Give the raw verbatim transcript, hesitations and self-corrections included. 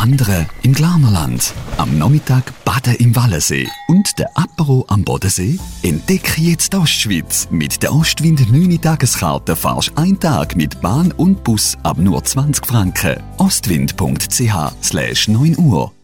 Wandern im Glarnerland, am Nachmittag baden im Wallensee und der Apero am Bodensee? Entdecke jetzt die Ostschweiz. Mit der Ostwind neun Tageskarte fahrst einen Tag mit Bahn und Bus ab nur zwanzig Franken. ostwind punkt c h slash neun Uhr